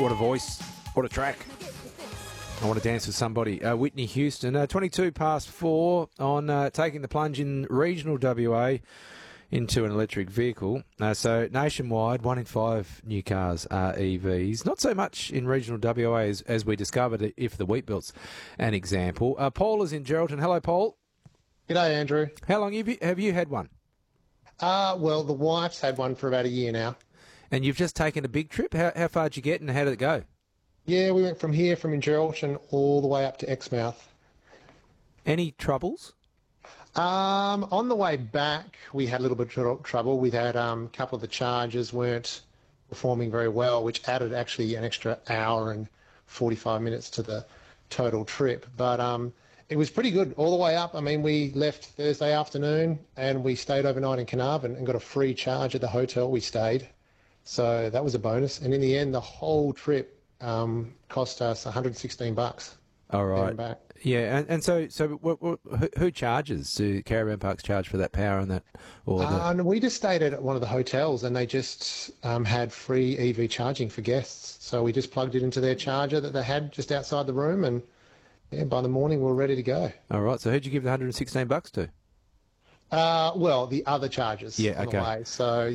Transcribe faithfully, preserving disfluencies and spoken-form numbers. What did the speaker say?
What a voice. What a track. I want to dance with somebody. Uh, Whitney Houston, uh, twenty-two past four on uh, taking the plunge in regional W A into an electric vehicle. Uh, so nationwide, one in five new cars are E Vs. Not so much in regional W A as, as we discovered if the wheat belt's an example. Uh, Paul is in Geraldton. Hello, Paul. G'day, Andrew. How long have you, have you had one? Uh, well, the wife's had one for about a year now. And you've just taken a big trip? How, how far did you get and how did it go? Yeah, we went from here, from in Geraldton, all the way up to Exmouth. Any troubles? Um, on the way back, we had a little bit of trouble. We had um, a couple of the chargers weren't performing very well, which added actually an extra hour and forty-five minutes to the total trip. But um, it was pretty good all the way up. I mean, we left Thursday afternoon and we stayed overnight in Carnarvon and got a free charge at the hotel we stayed. So that was a bonus. And in the end, the whole trip um, cost us one hundred sixteen bucks. All right. And back. Yeah, and, and so so what, what, who, who charges? Do caravan parks charge for that power and that? Or the... uh, and we just stayed at one of the hotels and they just um, had free E V charging for guests. So we just plugged it into their charger that they had just outside the room, and yeah, by the morning we were ready to go. All right. So who'd you give the one hundred sixteen bucks to? Uh, well, the other chargers Yeah, on okay. the way. So